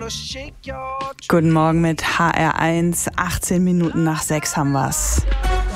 Guten Morgen mit HR1, 18 Minuten nach 6 haben wir's.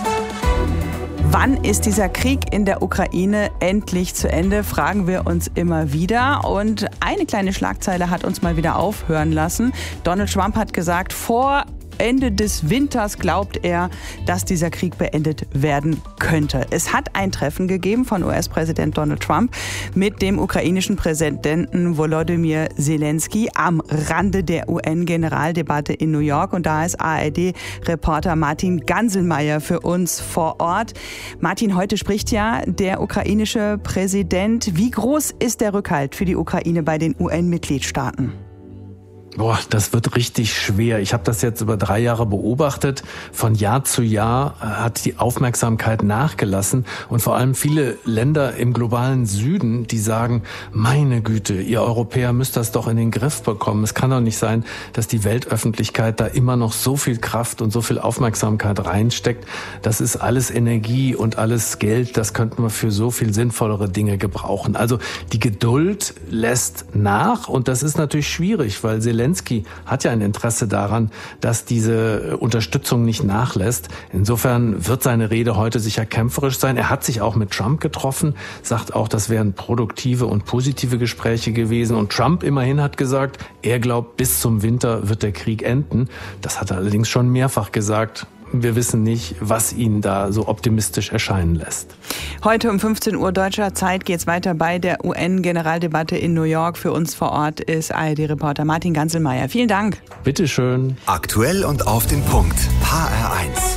Wann ist dieser Krieg in der Ukraine endlich zu Ende, fragen wir uns immer wieder. Und eine kleine Schlagzeile hat uns mal wieder aufhören lassen. Donald Trump hat gesagt, vor Ende des Winters glaubt er, dass dieser Krieg beendet werden könnte. Es hat ein Treffen gegeben von US-Präsident Donald Trump mit dem ukrainischen Präsidenten Volodymyr Zelensky am Rande der UN-Generaldebatte in New York. Und da ist ARD-Reporter Martin Ganselmeier für uns vor Ort. Martin, heute spricht ja der ukrainische Präsident. Wie groß ist der Rückhalt für die Ukraine bei den UN-Mitgliedstaaten? Boah, das wird richtig schwer. Ich habe das jetzt über 3 Jahre beobachtet. Von Jahr zu Jahr hat die Aufmerksamkeit nachgelassen. Und vor allem viele Länder im globalen Süden, die sagen, meine Güte, ihr Europäer müsst das doch in den Griff bekommen. Es kann doch nicht sein, dass die Weltöffentlichkeit da immer noch so viel Kraft und so viel Aufmerksamkeit reinsteckt. Das ist alles Energie und alles Geld. Das könnten wir für so viel sinnvollere Dinge gebrauchen. Also die Geduld lässt nach. Und das ist natürlich schwierig, weil Zelensky hat ja ein Interesse daran, dass diese Unterstützung nicht nachlässt. Insofern wird seine Rede heute sicher kämpferisch sein. Er hat sich auch mit Trump getroffen, sagt auch, das wären produktive und positive Gespräche gewesen. Und Trump immerhin hat gesagt, er glaubt, bis zum Winter wird der Krieg enden. Das hat er allerdings schon mehrfach gesagt. Wir wissen nicht, was ihn da so optimistisch erscheinen lässt. Heute um 15 Uhr deutscher Zeit geht es weiter bei der UN-Generaldebatte in New York. Für uns vor Ort ist ARD-Reporter Martin Ganselmeier. Vielen Dank. Bitteschön. Aktuell und auf den Punkt. HR1.